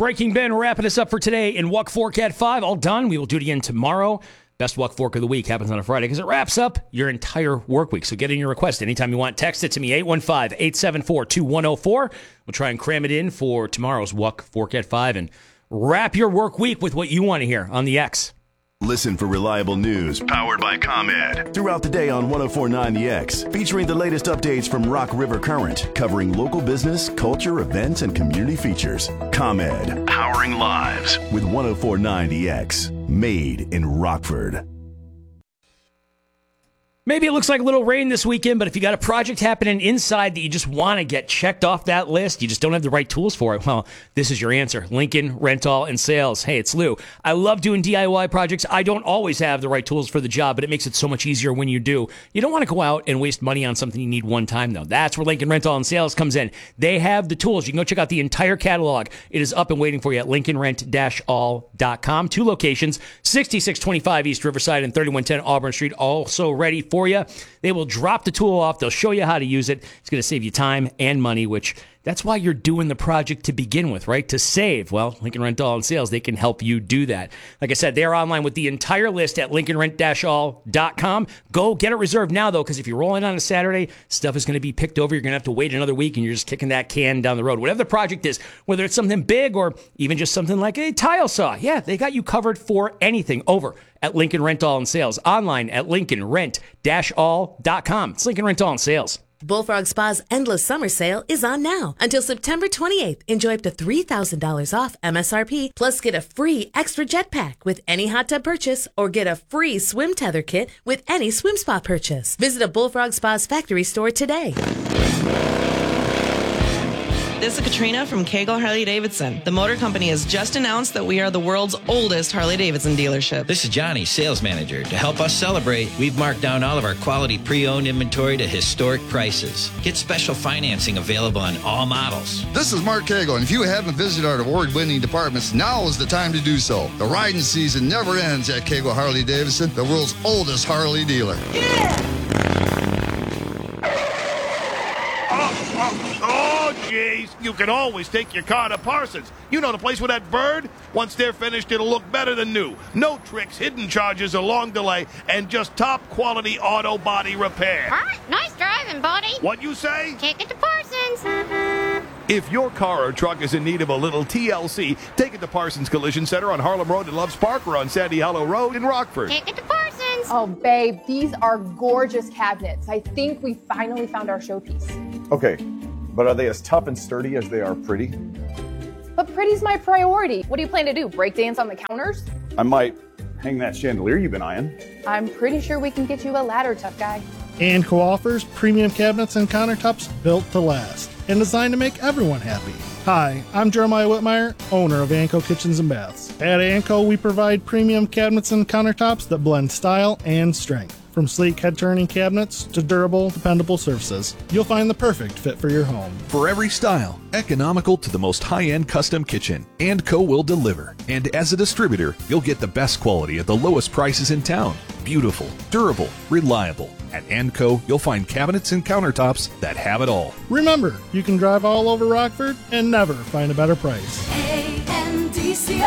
Breaking Ben wrapping us up for today in Walk Fork at 5. All done. We will do it again tomorrow. Best Walk Fork of the week happens on a Friday because it wraps up your entire work week. So get in your request anytime you want. Text it to me, 815-874-2104. We'll try and cram it in for tomorrow's Walk Fork at 5 and wrap your work week with what you want to hear on the X. Listen for reliable news powered by ComEd throughout the day on 104.9 The X, featuring the latest updates from Rock River Current, covering local business, culture, events, and community features. ComEd, powering lives with 104.9 The X, made in Rockford. Maybe it looks like a little rain this weekend, but if you got a project happening inside that you just want to get checked off that list, you just don't have the right tools for it, well, this is your answer. Lincoln Rental and Sales. Hey, it's Lou. I love doing DIY projects. I don't always have the right tools for the job, but it makes it so much easier when you do. You don't want to go out and waste money on something you need one time, though. That's where Lincoln Rental and Sales comes in. They have the tools. You can go check out the entire catalog. It is up and waiting for you at lincolnrent-all.com. 2 locations, 6625 East Riverside and 3110 Auburn Street, also ready for you. They will drop the tool off. They'll show you how to use it. It's going to save you time and money, which that's why you're doing the project to begin with, right? To save. Well, Lincoln Rental and Sales, they can help you do that. Like I said, they're online with the entire list at lincolnrent-all.com. Go get it reserved now, though, because if you're rolling on a Saturday, stuff is going to be picked over. You're going to have to wait another week, and you're just kicking that can down the road. Whatever the project is, whether it's something big or even just something like a tile saw, yeah, they got you covered for anything over at Lincoln Rental and Sales. Online at lincolnrent-all.com. It's Lincoln Rental and Sales. Bullfrog Spa's Endless Summer Sale is on now until September 28th. Enjoy up to $3,000 off MSRP, plus get a free extra jetpack with any hot tub purchase or get a free swim tether kit with any swim spa purchase. Visit a Bullfrog Spa's factory store today. This is Katrina from Kegel Harley-Davidson. The motor company has just announced that we are the world's oldest Harley-Davidson dealership. This is Johnny, sales manager. To help us celebrate, we've marked down all of our quality pre-owned inventory to historic prices. Get special financing available on all models. This is Mark Kegel, and if you haven't visited our award-winning departments, now is the time to do so. The riding season never ends at Kegel Harley-Davidson, the world's oldest Harley dealer. Yeah! Oh, jeez. You can always take your car to Parsons. You know the place with that bird? Once they're finished, it'll look better than new. No tricks, hidden charges, a long delay, and just top-quality auto body repair. All right, nice driving, buddy. What you say? Take it to Parsons. If your car or truck is in need of a little TLC, take it to Parsons Collision Center on Harlem Road in Loves Park or on Sandy Hollow Road in Rockford. Take it to Parsons. Oh, babe, these are gorgeous cabinets. I think we finally found our showpiece. Okay, but are they as tough and sturdy as they are pretty? But pretty's my priority. What do you plan to do, break dance on the counters? I might hang that chandelier you've been eyeing. I'm pretty sure we can get you a ladder, tough guy. Anco offers premium cabinets and countertops built to last and designed to make everyone happy. Hi, I'm Jeremiah Whitmire, owner of Anco Kitchens and Baths. At Anco, we provide premium cabinets and countertops that blend style and strength. From sleek head-turning cabinets to durable, dependable surfaces, you'll find the perfect fit for your home. For every style, economical to the most high-end custom kitchen, Anco will deliver. And as a distributor, you'll get the best quality at the lowest prices in town. Beautiful, durable, reliable. At Anco, you'll find cabinets and countertops that have it all. Remember, you can drive all over Rockford and never find a better price. A-N-D-C-O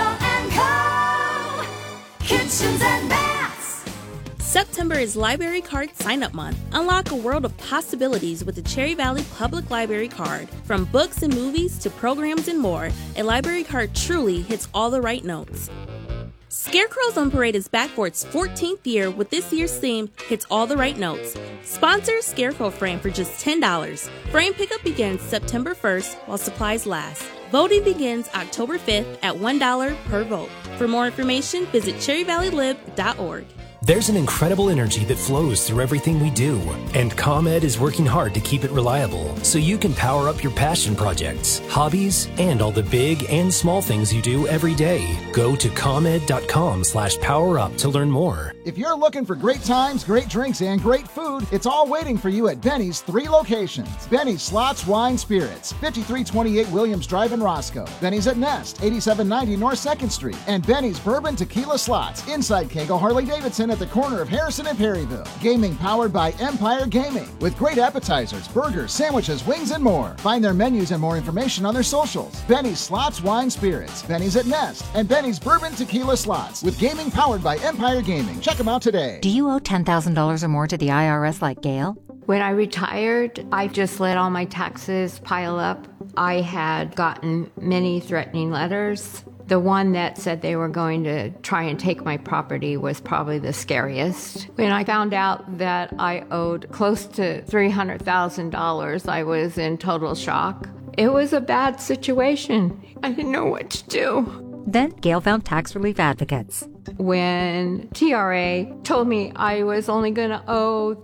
Anco Kitchens and Baths. September is Library Card Sign-Up Month. Unlock a world of possibilities with the Cherry Valley Public Library Card. From books and movies to programs and more, a library card truly hits all the right notes. Scarecrows on Parade is back for its 14th year with this year's theme, Hits All the Right Notes. Sponsor Scarecrow Frame for just $10. Frame pickup begins September 1st while supplies last. Voting begins October 5th at $1 per vote. For more information, visit cherryvalleylib.org. There's an incredible energy that flows through everything we do, and ComEd is working hard to keep it reliable so you can power up your passion projects, hobbies, and all the big and small things you do every day. Go to ComEd.com/powerup to learn more. If you're looking for great times, great drinks, and great food, it's all waiting for you at Benny's 3 locations. Benny's Slots, Wine, Spirits, 5328 Williams Drive in Roscoe. Benny's at Nest, 8790 North 2nd Street. And Benny's Bourbon Tequila Slots inside Kegel Harley-Davidson at the corner of Harrison and Perryville. Gaming powered by Empire Gaming, with great appetizers, burgers, sandwiches, wings, and more. Find their menus and more information on their socials. Benny's Slots, Wine, Spirits, Benny's at Nest, and Benny's Bourbon Tequila Slots, with gaming powered by Empire Gaming. Check them out today. Do you owe $10,000 or more to the IRS like Gail? When I retired, I just let all my taxes pile up. I had gotten many threatening letters. The one that said they were going to try and take my property was probably the scariest. When I found out that I owed close to $300,000, I was in total shock. It was a bad situation. I didn't know what to do. Then Gail found Tax Relief Advocates. When TRA told me I was only going to owe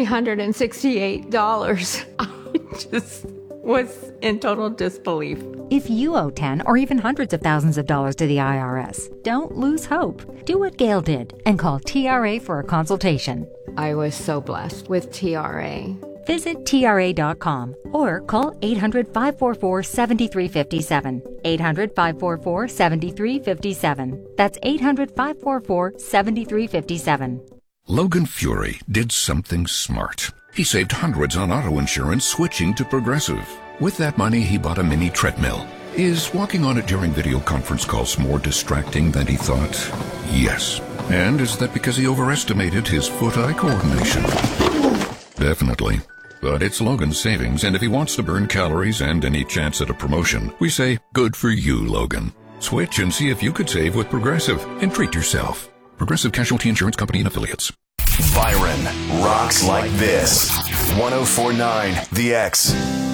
$368, I just was in total disbelief. If you owe 10 or even hundreds of thousands of dollars to the IRS, don't lose hope. Do what Gail did and call TRA for a consultation. I was so blessed with TRA. Visit TRA.com or call 800-544-7357. 800-544-7357. That's 800-544-7357. Logan Fury did something smart. He saved hundreds on auto insurance switching to Progressive. With that money, he bought a mini treadmill. Is walking on it during video conference calls more distracting than he thought? Yes. And is that because he overestimated his foot-eye coordination? Definitely. But it's Logan's savings, and if he wants to burn calories and any chance at a promotion, we say, good for you, Logan. Switch and see if you could save with Progressive and treat yourself. Progressive Casualty Insurance Company and Affiliates. Byron rocks like this. 104.9 The X.